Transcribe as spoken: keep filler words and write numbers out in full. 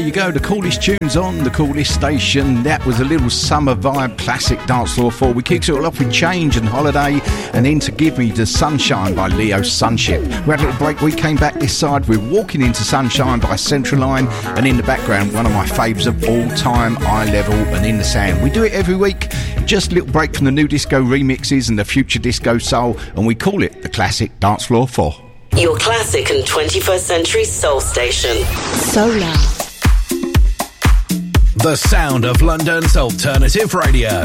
There you go, the coolest tunes on the coolest station. That was a little summer vibe classic dance floor four. We kicked it all off with Change and Holiday, and then To Give Me the Sunshine by Leo Sunship. We had a little break. We came back this side with Walking Into Sunshine by Central Line, and in the background, one of my faves of all time, Eye Level and In the Sand. We do it every week. Just a little break from the new disco remixes and the future disco soul, and we call it the classic dance floor four. Your classic and twenty-first century soul station. Solar. The sound of London's alternative radio.